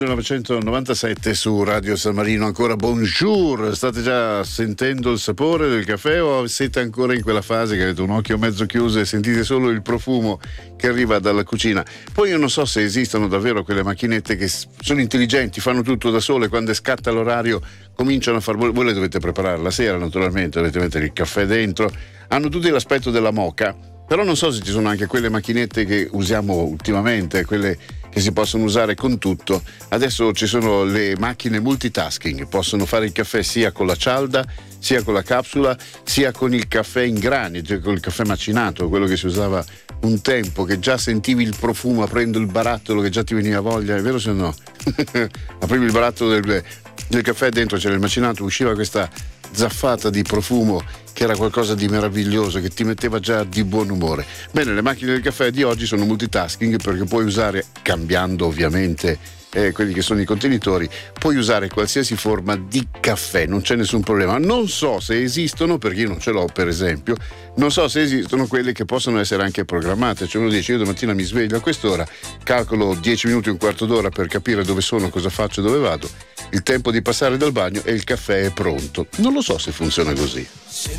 1997 su Radio San Marino. Ancora bonjour, state già sentendo il sapore del caffè o siete ancora in quella fase che avete un occhio mezzo chiuso e sentite solo il profumo che arriva dalla cucina? Poi io non so se esistono davvero quelle macchinette che sono intelligenti, fanno tutto da sole, quando scatta l'orario cominciano a far voi le dovete preparare la sera, naturalmente dovete mettere il caffè dentro, hanno tutti l'aspetto della moka, però non so se ci sono anche quelle macchinette che usiamo ultimamente, quelle che si possono usare con tutto. Adesso ci sono le macchine multitasking, possono fare il caffè sia con la cialda, sia con la capsula, sia con il caffè in grani, cioè con il caffè macinato, quello che si usava un tempo, che già sentivi il profumo aprendo il barattolo, che già ti veniva voglia, è vero se no? Aprivi il barattolo del caffè, dentro c'era il macinato, usciva questa zaffata di profumo che era qualcosa di meraviglioso, che ti metteva già di buon umore. Bene, le macchine del caffè di oggi sono multitasking perché puoi usare, cambiando ovviamente quelli che sono i contenitori, puoi usare qualsiasi forma di caffè, non c'è nessun problema. Non so se esistono, perché io non ce l'ho per esempio, non so se esistono quelle che possono essere anche programmate, cioè uno dice io domattina mi sveglio a quest'ora, calcolo 10 minuti, un quarto d'ora per capire dove sono, cosa faccio, dove vado, il tempo di passare dal bagno e il caffè è pronto. Non lo so se funziona così. Se